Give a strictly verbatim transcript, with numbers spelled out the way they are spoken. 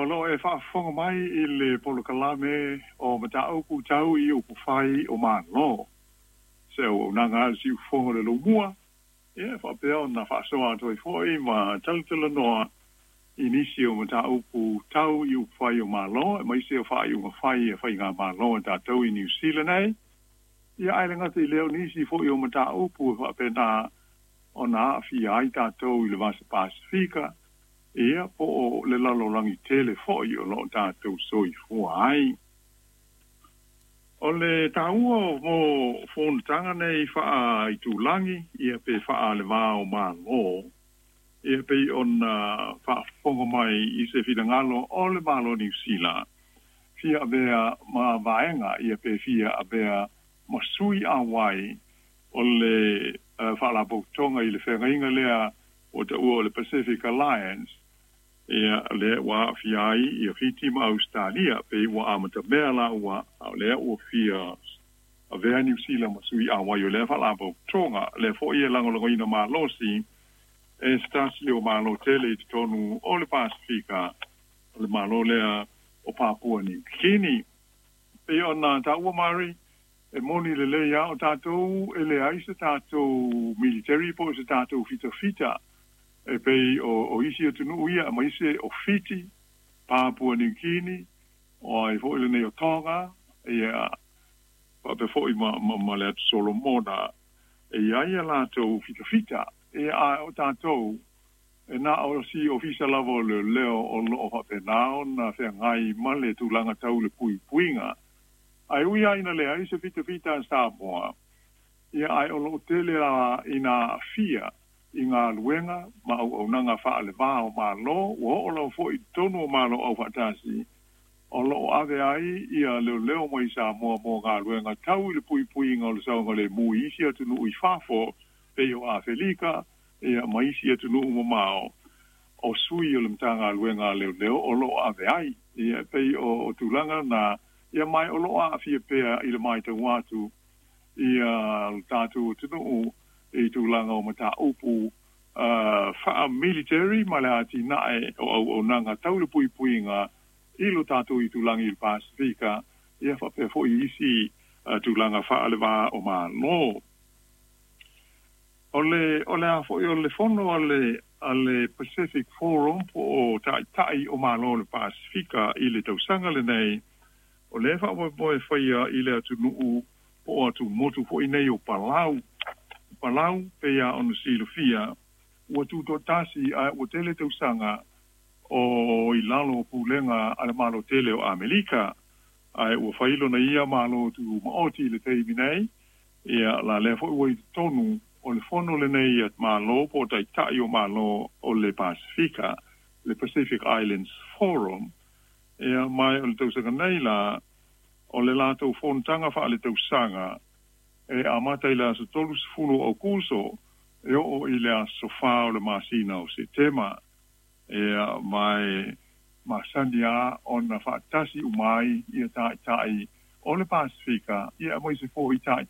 lo e fa fonga mai il polokalame o mata o ku tau i o ku fai o ma lo. Se o nanga si fonga le lo mua. E fa pe ona fa so ato i foi ma tal tal no inicio mata o ku tau i o fai o ma lo, mai se o fai o fai e fai nga ma lo ta tau i New Zealand ai. Ia ai nga te leo nisi foi o mata o ku fa pe na ona fi ai ta tau i le vas Pasifika. Ia po le lalo langi tele fo i o lo tātou soi fua ai. O le tāua mo whonatanga nei wha i tūlangi, ia pe wha le vāo mā ngō. Ia pe on wha whonga mai i se whirangalo o le mālo New Zealand. Fia abea mā vaenga, ia pe fia abea masui a wai o le wha la tonga i le whengainga lea o te ua o le Pacific Alliance. Ia le wa fiai ia fiti ma Australia pe wa amata mea la wa le o fia a vea New Zealand ma sui a wa yo le fa la bo tonga le fo ia lango lango ina ma losi e stasi o ma lo tele tonu o le Pasifika le ma lo le o Papua New Guinea pe ona ta wa mari e moni le le ya o tatou e le ai se tatou military po se tatou fita fita e pei o, o isi atu nuu ia, ma isi o Fiji, Papua New Guinea, o ai fo ile nei o Tonga, e a, pa pe fo i ma, ma, ma le atu Solomona, e ia ia lātou fita fita, e a o tātou, e na o si ofisa lavo le leo o lo o hape nao, na whea ngai ma le tūlanga tau le pui puinga, ai ui aina le ai se fita fita an Samoa, ia ai o lo tele la ina fia, i ngā luenga, ma au au nanga wha le wā o mā lo, o o lau fo i tonu o mā lo au whatasi, o lo o ave ai, ia leo leo mai sa mua mua ngā luenga, tau i le pui pui ngā le saunga le mui isi atu nu i whafo, pe o a Felika, ia ma isi atu nu umo mao, o sui o le mta ngā luenga leo leo, o lo o ave ai, ia pe o, o tūlanga na, ia mai o lo a fia pea i le mai tau watu, ia tātu o tunu u, e tūlanga o mata upu uh, wha military ma le ati nae o au o nanga taule pui pui ngā ilo tātou i tūlanga i Pasifika ia wha pe fo i isi uh, tūlanga wha ale wā o mā no. O le, o le a fo i o le fono ale, ale Pacific Forum po o tai tai o mā no le Pasifika i le tausanga le nei o le wha mo e whaia i le atu nuu po atu motu fo i nei o Palau Palau pe ia ono silofia ua tuto tasi a ua tele tausanga o i lalo pulenga ale malo tele o Amerika ai ua whailo na ia malo tu maoti le teimi nei ia la lefo ua i tonu o le fono le nei at malo po tai tai o malo o le Pasifika le Pacific Islands Forum ia mai o le tausanga nei la o le lato fontanga wha le tausanga e amata ila so tolu sfulu o kuso e o ila sofa o le masina o se tema e mai masandia ona fatasi umai ia tai tai o le Pasifika ia mo se fo i tai